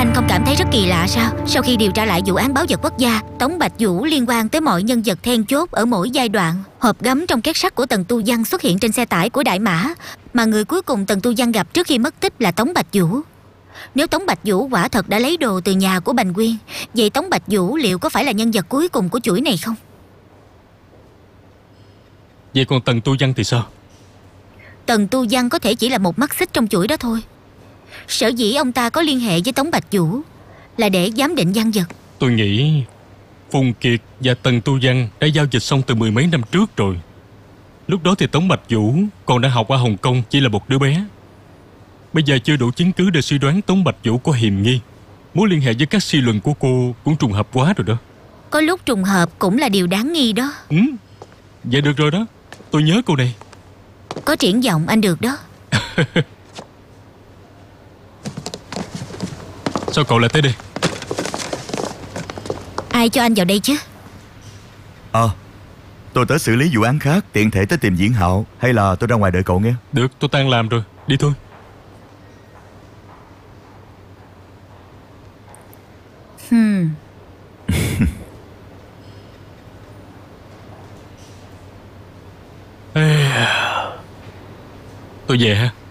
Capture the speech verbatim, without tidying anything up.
Anh không cảm thấy rất kỳ lạ sao? Sau khi điều tra lại vụ án báo vật quốc gia, Tống Bạch Vũ liên quan tới mọi nhân vật then chốt ở mỗi giai đoạn. Hộp gấm trong két sắt của Tần Tu Văn xuất hiện trên xe tải của Đại Mã, mà người cuối cùng Tần Tu Văn gặp trước khi mất tích là Tống Bạch Vũ. Nếu Tống Bạch Vũ quả thật đã lấy đồ từ nhà của Bành Quyên, vậy Tống Bạch Vũ liệu có phải là nhân vật cuối cùng của chuỗi này không? Vậy còn Tần Tu Văn thì sao? Tần Tu Văn có thể chỉ là một mắt xích trong chuỗi đó thôi. Sở dĩ ông ta có liên hệ với Tống Bạch Vũ là để giám định văn vật. Tôi nghĩ Phùng Kiệt và Tần Tu Văn đã giao dịch xong từ mười mấy năm trước rồi. Lúc đó thì Tống Bạch Vũ còn đang học ở Hồng Kông, chỉ là một đứa bé. Bây giờ chưa đủ chứng cứ để suy đoán Tống Bạch Vũ có hiềm nghi. Mối liên hệ với các suy luận của cô cũng trùng hợp quá rồi đó. Có lúc trùng hợp cũng là điều đáng nghi đó. Ừ, vậy được rồi đó. Tôi nhớ cô này. Có triển vọng anh được đó. Sao cậu lại tới đây? Ai cho anh vào đây chứ? Ờ à, tôi tới xử lý vụ án khác, tiện thể tới tìm Diễn Hạo. Hay là tôi ra ngoài đợi cậu nghe? Được, tôi tan làm rồi, đi thôi. Hmm. Tôi về ha.